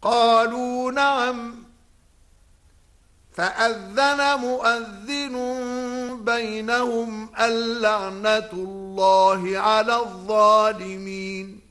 قالوا نعم. فأذن مؤذن بينهم اللعنة الله على الظالمين.